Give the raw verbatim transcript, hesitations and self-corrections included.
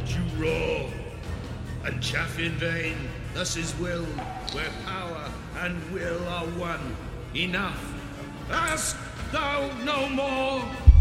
you roar and chaff in vain. Thus is will, where power and will are one. Enough. Ask thou no more.